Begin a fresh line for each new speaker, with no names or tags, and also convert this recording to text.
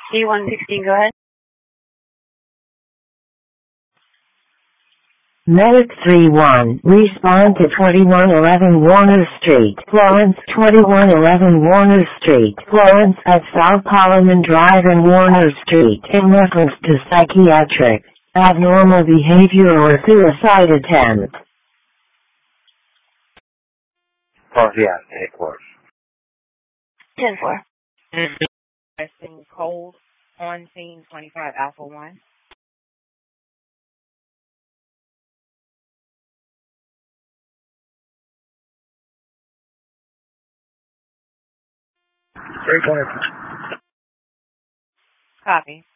C-116, go ahead.
Medic 3-1, respond to 2111 Warner Street, Florence. 2111 Warner Street, Florence at South Holloman Drive and Warner Street in reference to psychiatric, abnormal behavior or suicide attempt.
Oh, yeah, take course.
10-4.
Testing cold on scene 25 Alpha 1. Copy.